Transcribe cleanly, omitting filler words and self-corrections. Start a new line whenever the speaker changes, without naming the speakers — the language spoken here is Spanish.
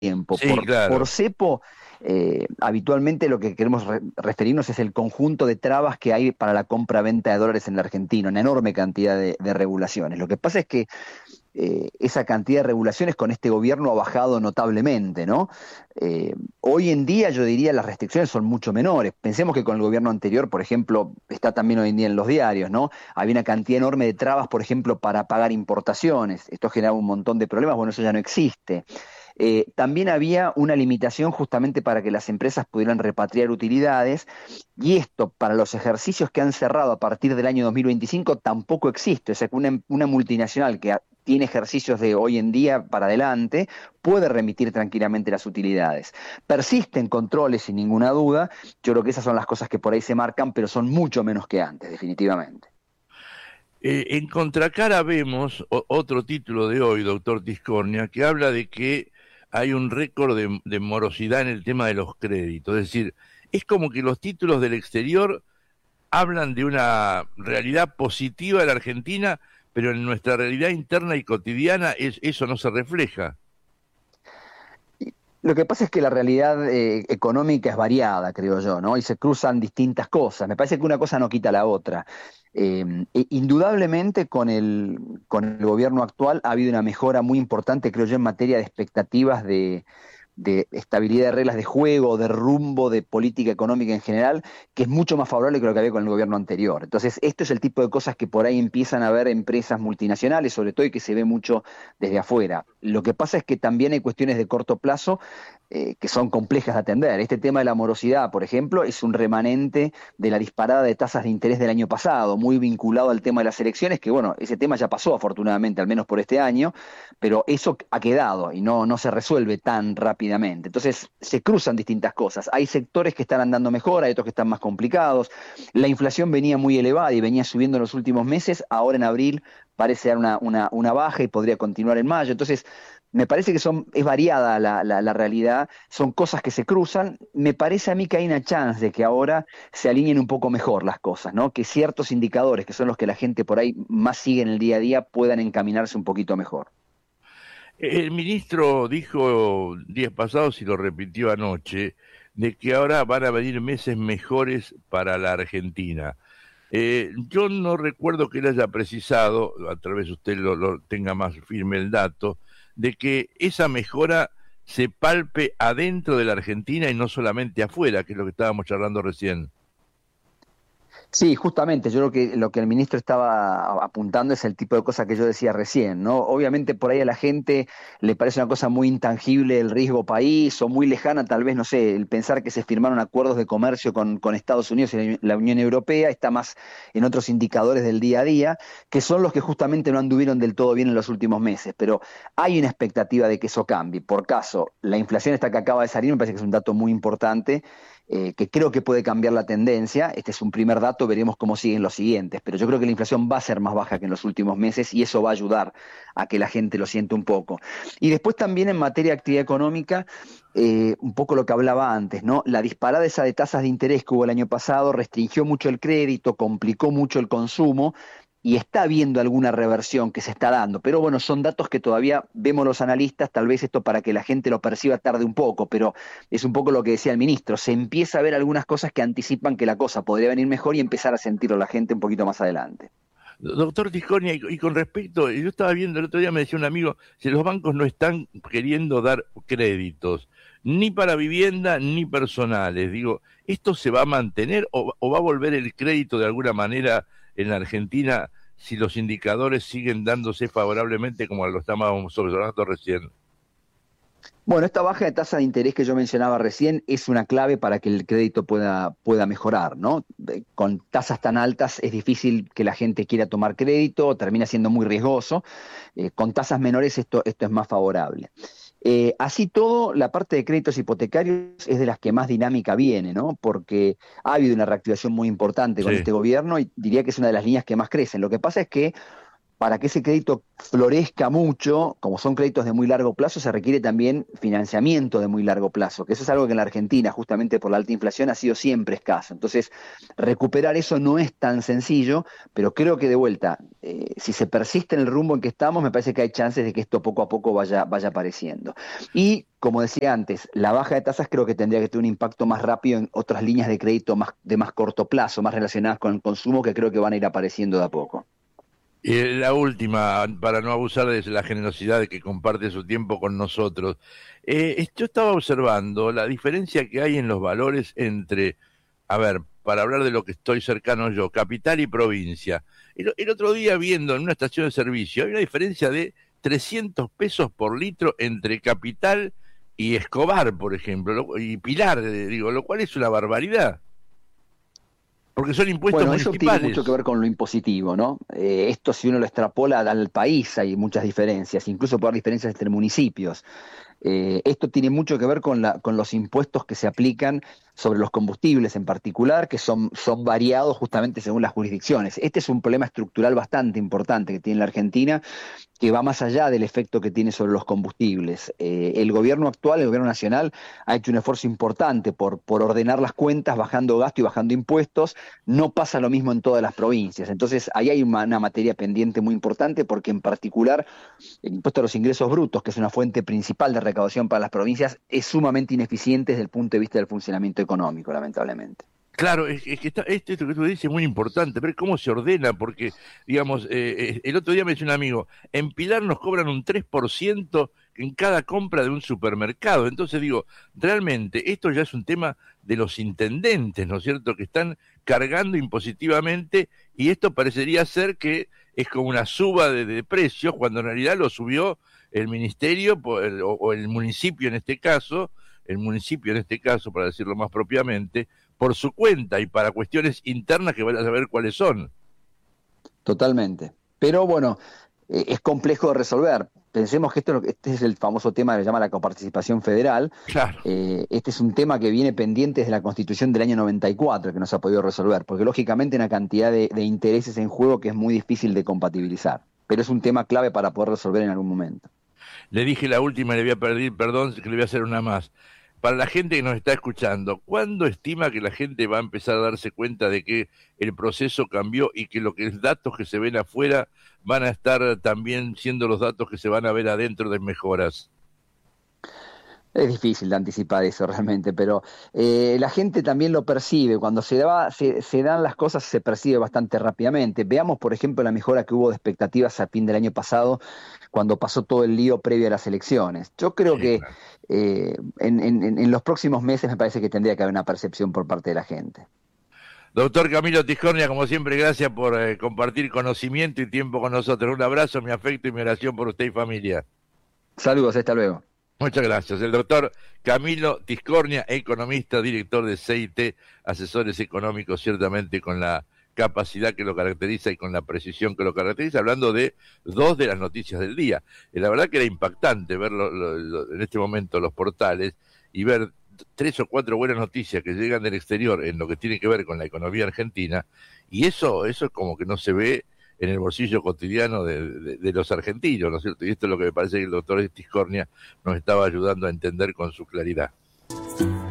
tiempo.
Sí,
Por
claro.
cepo, habitualmente lo que queremos referirnos es el conjunto de trabas que hay para la compra-venta de dólares en la Argentina, una enorme cantidad de regulaciones. Lo que pasa es que esa cantidad de regulaciones con este gobierno ha bajado notablemente, ¿no? Hoy en día yo diría las restricciones son mucho menores. Pensemos que con el gobierno anterior, por ejemplo, está también hoy en día en los diarios, ¿no? Había una cantidad enorme de trabas, por ejemplo, para pagar importaciones. Esto generaba un montón de problemas, bueno, eso ya no existe. También había una limitación justamente para que las empresas pudieran repatriar utilidades y esto para los ejercicios que han cerrado a partir del año 2025 tampoco existe. O sea que una multinacional que tiene ejercicios de hoy en día para adelante puede remitir tranquilamente las utilidades. Persisten controles sin ninguna duda. Yo creo que esas son las cosas que por ahí se marcan, pero son mucho menos que antes, definitivamente.
En contracara vemos otro título de hoy, doctor Tiscornia, que habla de que hay un récord de morosidad en el tema de los créditos. Es decir, es como que los títulos del exterior hablan de una realidad positiva de la Argentina, pero en nuestra realidad interna y cotidiana eso no se refleja.
Lo que pasa es que la realidad económica es variada, creo yo, ¿no? Y se cruzan distintas cosas. Me parece que una cosa no quita la otra. Indudablemente con el gobierno actual ha habido una mejora muy importante, creo yo, en materia de expectativas de estabilidad de reglas de juego, de rumbo, de política económica en general, que es mucho más favorable que lo que había con el gobierno anterior. Entonces, esto es el tipo de cosas que por ahí empiezan a ver empresas multinacionales, sobre todo, y que se ve mucho desde afuera. Lo que pasa es que también hay cuestiones de corto plazo que son complejas de atender. Este tema de la morosidad, por ejemplo, es un remanente de la disparada de tasas de interés del año pasado, muy vinculado al tema de las elecciones, que bueno, ese tema ya pasó afortunadamente, al menos por este año, pero eso ha quedado y no se resuelve tan rápidamente. Entonces se cruzan distintas cosas. Hay sectores que están andando mejor, hay otros que están más complicados. La inflación venía muy elevada y venía subiendo en los últimos meses, ahora en abril parece dar una baja y podría continuar en mayo. Entonces, me parece que es variada la realidad, son cosas que se cruzan. Me parece a mí que hay una chance de que ahora se alineen un poco mejor las cosas, ¿no? Que ciertos indicadores, que son los que la gente por ahí más sigue en el día a día, puedan encaminarse un poquito mejor.
El ministro dijo días pasados y lo repitió anoche, de que ahora van a venir meses mejores para la Argentina. Yo no recuerdo que él haya precisado, a través de usted lo tenga más firme el dato, de que esa mejora se palpe adentro de la Argentina y no solamente afuera, que es lo que estábamos charlando recién.
Sí, justamente, yo creo que lo que el ministro estaba apuntando es el tipo de cosas que yo decía recién, ¿no? Obviamente por ahí a la gente le parece una cosa muy intangible el riesgo país o muy lejana, tal vez, no sé, el pensar que se firmaron acuerdos de comercio con Estados Unidos y la Unión Europea está más en otros indicadores del día a día, que son los que justamente no anduvieron del todo bien en los últimos meses, pero hay una expectativa de que eso cambie. Por caso, la inflación esta que acaba de salir me parece que es un dato muy importante que creo que puede cambiar la tendencia. Este es un primer dato, veremos cómo siguen los siguientes, pero yo creo que la inflación va a ser más baja que en los últimos meses y eso va a ayudar a que la gente lo siente un poco. Y después también en materia de actividad económica, un poco lo que hablaba antes, ¿no? La disparada esa de tasas de interés que hubo el año pasado restringió mucho el crédito, complicó mucho el consumo y está habiendo alguna reversión que se está dando. Pero bueno, son datos que todavía vemos los analistas, tal vez esto para que la gente lo perciba tarde un poco, pero es un poco lo que decía el ministro. Se empieza a ver algunas cosas que anticipan que la cosa podría venir mejor y empezar a sentirlo la gente un poquito más adelante.
Doctor Tiscornia, y con respecto, yo estaba viendo el otro día, me decía un amigo, si los bancos no están queriendo dar créditos, ni para vivienda ni personales, digo, ¿esto se va a mantener o va a volver el crédito de alguna manera en la Argentina si los indicadores siguen dándose favorablemente como lo estábamos observando recién?
Bueno, esta baja de tasa de interés que yo mencionaba recién es una clave para que el crédito pueda mejorar, ¿no? Con tasas tan altas es difícil que la gente quiera tomar crédito, termina siendo muy riesgoso. Con tasas menores esto es más favorable. Así todo, la parte de créditos hipotecarios es de las que más dinámica viene, ¿no? Porque ha habido una reactivación muy importante con
Sí.
este gobierno y diría que es una de las líneas que más crecen. Lo que pasa es que para que ese crédito florezca mucho, como son créditos de muy largo plazo, se requiere también financiamiento de muy largo plazo, que eso es algo que en la Argentina, justamente por la alta inflación, ha sido siempre escaso. Entonces, recuperar eso no es tan sencillo, pero creo que de vuelta, si se persiste en el rumbo en que estamos, me parece que hay chances de que esto poco a poco vaya apareciendo. Y, como decía antes, la baja de tasas creo que tendría que tener un impacto más rápido en otras líneas de crédito de más corto plazo, más relacionadas con el consumo, que creo que van a ir apareciendo de a poco.
Y la última, para no abusar de la generosidad de que comparte su tiempo con nosotros. Yo estaba observando la diferencia que hay en los valores entre, a ver, para hablar de lo que estoy cercano yo, capital y provincia. El otro día viendo en una estación de servicio, hay una diferencia de 300 pesos por litro entre capital y Escobar, por ejemplo, y Pilar, digo, lo cual es una barbaridad, porque son impuestos
Bueno, eso tiene
municipales.
mucho que ver con lo impositivo, ¿no? Esto si uno lo extrapola al país hay muchas diferencias, incluso puede haber diferencias entre municipios. Esto tiene mucho que ver con los impuestos que se aplican sobre los combustibles en particular, que son variados justamente según las jurisdicciones. Este es un problema estructural bastante importante que tiene la Argentina, que va más allá del efecto que tiene sobre los combustibles. El gobierno actual, el gobierno nacional, ha hecho un esfuerzo importante por ordenar las cuentas, bajando gasto y bajando impuestos. No pasa lo mismo en todas las provincias. Entonces, ahí hay una materia pendiente muy importante, porque en particular el impuesto a los ingresos brutos, que es una fuente principal de recaudación para las provincias, es sumamente ineficiente desde el punto de vista del funcionamiento económico, lamentablemente.
Claro, es que esto que tú dices es muy importante, ver cómo se ordena, porque, digamos, el otro día me decía un amigo, en Pilar nos cobran un 3% en cada compra de un supermercado. Entonces digo, realmente esto ya es un tema de los intendentes, ¿no es cierto?, que están cargando impositivamente, y esto parecería ser que es como una suba de precios, cuando en realidad lo subió el ministerio o el municipio en este caso, para decirlo más propiamente, por su cuenta y para cuestiones internas que van a saber cuáles son.
Totalmente. Pero bueno, es complejo de resolver. Pensemos que este es el famoso tema que se llama la coparticipación federal.
Claro.
Este es un tema que viene pendiente desde la Constitución del año 94, que no se ha podido resolver, porque lógicamente hay una cantidad de intereses en juego que es muy difícil de compatibilizar. Pero es un tema clave para poder resolver en algún momento.
Le dije la última y le voy a pedir perdón, que le voy a hacer una más. Para la gente que nos está escuchando, ¿cuándo estima que la gente va a empezar a darse cuenta de que el proceso cambió y que los datos que se ven afuera van a estar también siendo los datos que se van a ver adentro de mejoras?
Es difícil de anticipar eso realmente, pero la gente también lo percibe. Cuando se dan las cosas, se percibe bastante rápidamente. Veamos, por ejemplo, la mejora que hubo de expectativas a fin del año pasado, cuando pasó todo el lío previo a las elecciones. Yo creo
Sí,
que
claro.
en los próximos meses me parece que tendría que haber una percepción por parte de la gente.
Doctor Camilo Tiscornia, como siempre, gracias por compartir conocimiento y tiempo con nosotros. Un abrazo, mi afecto y mi oración por usted y familia.
Saludos, hasta luego.
Muchas gracias. El doctor Camilo Tiscornia, economista, director de CIT, asesores económicos, ciertamente con la capacidad que lo caracteriza y con la precisión que lo caracteriza, hablando de dos de las noticias del día. La verdad que era impactante ver en este momento los portales y ver tres o cuatro buenas noticias que llegan del exterior en lo que tiene que ver con la economía argentina, y eso es como que no se ve en el bolsillo cotidiano de los argentinos, ¿no es cierto? Y esto es lo que me parece que el doctor Tiscornia nos estaba ayudando a entender con su claridad.